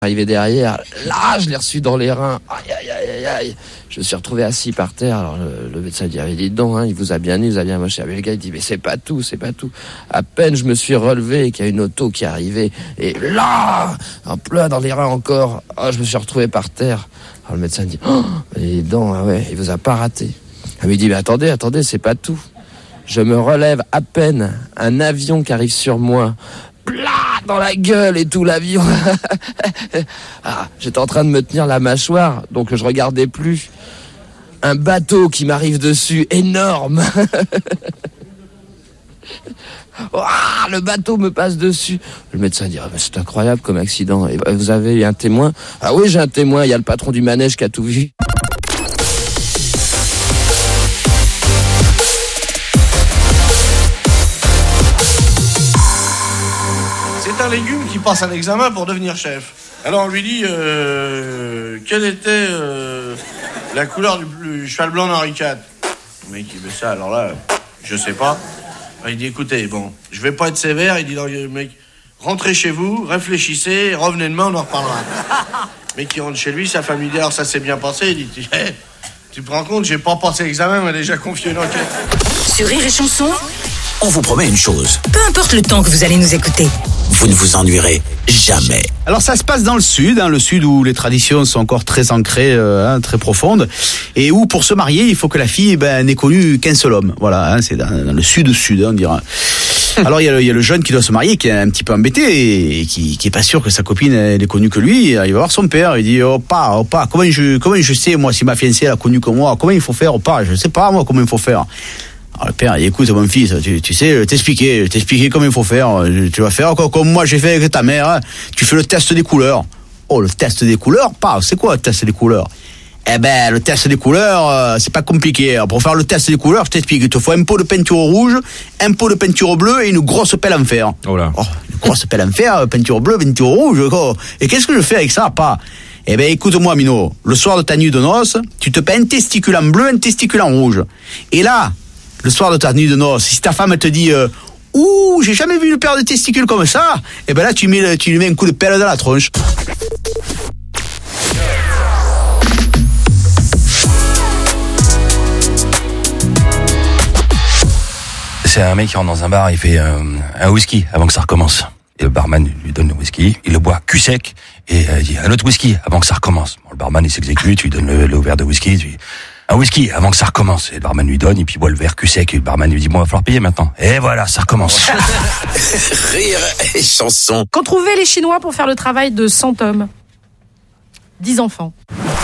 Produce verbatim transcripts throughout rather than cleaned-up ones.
Arrivé derrière, là, je l'ai reçu dans les reins. Aïe, aïe, aïe, aïe. Je me suis retrouvé assis par terre. Alors, le, le médecin dit, ah, dis donc, hein, il vous a bien eu, il vous a bien moché. Mais le gars, il dit, mais c'est pas tout, c'est pas tout. À peine je me suis relevé et qu'il y a une auto qui est arrivée. Et là, en plein dans les reins encore. Oh, je me suis retrouvé par terre. Alors, le médecin dit, oh, dis donc, ah ouais, il vous a pas raté. Ah, mais il dit, mais attendez, attendez, c'est pas tout. Je me relève à peine. Un avion qui arrive sur moi. Plat dans la gueule et tout l'avion. Ah, j'étais en train de me tenir la mâchoire, donc je regardais plus. Un bateau qui m'arrive dessus, énorme. Oh, le bateau me passe dessus. Le médecin dit, ah, mais c'est incroyable comme accident. Et vous avez eu un témoin? Ah oui, j'ai un témoin, il y a le patron du manège qui a tout vu. C'est un légume qui passe un examen pour devenir chef. Alors on lui dit euh, quelle était euh, la couleur du, du cheval blanc d'Henri quatre. Le mec il veut ça, alors là, je sais pas. Alors, il dit écoutez, bon, je vais pas être sévère, il dit non, le mec, rentrez chez vous, réfléchissez, revenez demain, on en reparlera. Le mec il rentre chez lui, sa famille dit alors ça s'est bien passé, il dit hey, tu te rends compte, j'ai pas passé l'examen, mais déjà confié une enquête. Sur Rire et Chanson, on vous promet une chose. Peu importe le temps que vous allez nous écouter, vous ne vous ennuierez jamais. Alors ça se passe dans le sud, hein, le sud où les traditions sont encore très ancrées, euh, hein, très profondes, et où pour se marier, il faut que la fille ben, n'ait connu qu'un seul homme. Voilà, hein, c'est dans, dans le sud-sud, hein, on dira. Alors il y, a le, il y a le jeune qui doit se marier, qui est un petit peu embêté et, et qui, qui est pas sûr que sa copine elle ait connu que lui. Il va voir son père, il dit oh pas, oh pas, comment je, comment je sais moi si ma fiancée elle a connu que moi, comment il faut faire, oh pas, je sais pas moi comment il faut faire. Alors le père, il écoute mon fils, tu, tu sais, t'expliquer, t'expliquer comment il faut faire. Tu vas faire comme moi j'ai fait avec ta mère. Hein. Tu fais le test des couleurs. Oh, le test des couleurs, pas. C'est quoi le test des couleurs? Eh ben, le test des couleurs, euh, c'est pas compliqué. Pour faire le test des couleurs, je t'explique. Il te faut un pot de peinture rouge, un pot de peinture bleue et une grosse pelle en fer. Oh là. Oh, une grosse pelle en fer, peinture bleue, peinture rouge. Oh. Et qu'est-ce que je fais avec ça? Pas. Eh ben, écoute-moi, Mino. Le soir de ta nuit de noces, tu te peins un testicule en bleu, un testicule en rouge. Et là, le soir de ta nuit de noces, si ta femme elle te dit euh, ouh, j'ai jamais vu une paire de testicules comme ça, et ben là tu mets tu lui mets un coup de pelle dans la tronche. C'est un mec qui rentre dans un bar, il fait euh, un whisky avant que ça recommence. Et le barman lui donne le whisky, il le boit cul sec et euh, il dit un autre whisky avant que ça recommence. Bon, le barman il s'exécute, il donne le, le verre de whisky, il dit un whisky avant que ça recommence. Et le barman lui donne, et puis il boit le verre cul sec, et le barman lui dit, bon, il va falloir payer maintenant. Et voilà, ça recommence. Rire et Chanson. Qu'ont trouvé les Chinois pour faire le travail de cent hommes? dix enfants.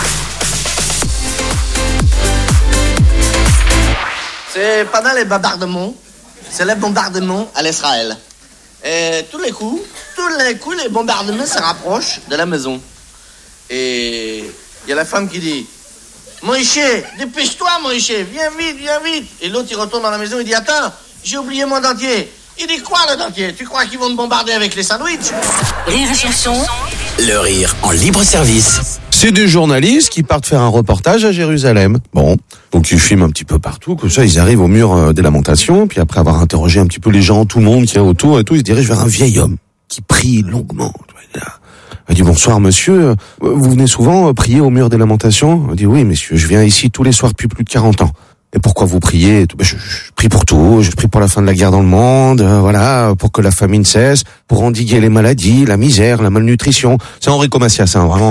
C'est pendant les bombardements, c'est les bombardements à l'Israël. Et tous les coups, tous les coups, les bombardements se rapprochent de la maison. Et il y a la femme qui dit, Moïse, dépêche-toi, Moïse, viens vite, viens vite. Et l'autre, il retourne dans la maison, il dit, attends, j'ai oublié mon dentier. Il dit, quoi, le dentier? Tu crois qu'ils vont te bombarder avec les sandwichs? Rire et Chanson, Le rire en libre service. C'est des journalistes qui partent faire un reportage à Jérusalem. Bon, donc ils filment un petit peu partout, comme ça ils arrivent au mur des lamentations, puis après avoir interrogé un petit peu les gens, tout le monde qui est autour et tout, ils se dirigent vers un vieil homme qui prie longuement. Il dit, bonsoir monsieur, vous venez souvent prier au mur des lamentations? Il dit, oui monsieur, je viens ici tous les soirs depuis plus de quarante ans. Et pourquoi vous priez? je, je, je prie pour tout, je prie pour la fin de la guerre dans le monde, euh, voilà, pour que la famine cesse, pour endiguer les maladies, la misère, la malnutrition. C'est Enrico Macias, hein, vraiment.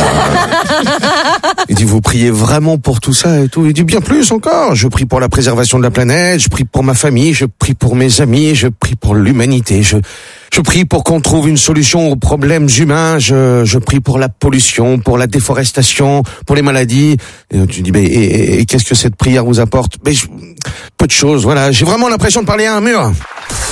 Il dit, vous priez vraiment pour tout ça et tout? Il dit, bien plus encore, je prie pour la préservation de la planète, je prie pour ma famille, je prie pour mes amis, je prie pour l'humanité, je... Je prie pour qu'on trouve une solution aux problèmes humains, je, je prie pour la pollution, pour la déforestation, pour les maladies. Et tu dis, mais et, et, et qu'est-ce que cette prière vous apporte? Mais je, peu de choses, voilà. J'ai vraiment l'impression de parler à un mur.